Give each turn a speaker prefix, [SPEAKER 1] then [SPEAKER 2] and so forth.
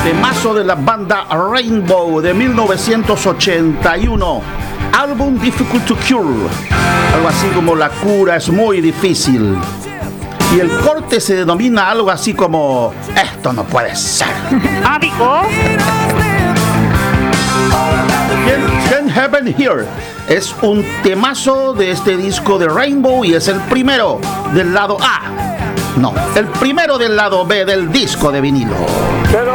[SPEAKER 1] Temazo de la banda Rainbow de 1981. Álbum Difficult to Cure. Algo así como La cura es muy difícil. Y el corte se denomina algo así como esto no puede ser.
[SPEAKER 2] Amigo.
[SPEAKER 1] Can't Happen Here es un temazo de este disco de Rainbow y es el primero del lado A. No, el primero del lado B del disco de vinilo.
[SPEAKER 3] Pero